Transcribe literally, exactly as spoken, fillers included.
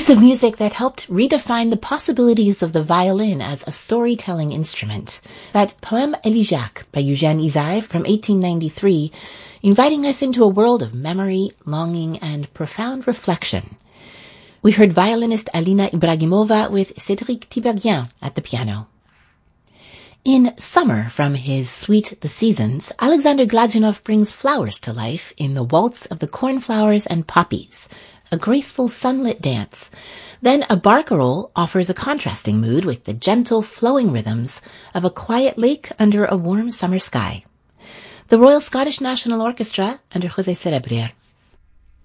piece of music that helped redefine the possibilities of the violin as a storytelling instrument. That Poème Élégiaque by Eugène Ysaÿe from eighteen ninety-three, inviting us into a world of memory, longing, and profound reflection. We heard violinist Alina Ibragimova with Cédric Tiberghien at the piano. In Summer, from his suite The Seasons, Alexander Glazunov brings flowers to life in the Waltz of the Cornflowers and Poppies, a graceful sunlit dance. Then a barcarolle offers a contrasting mood with the gentle flowing rhythms of a quiet lake under a warm summer sky. The Royal Scottish National Orchestra, under José Cerebrier,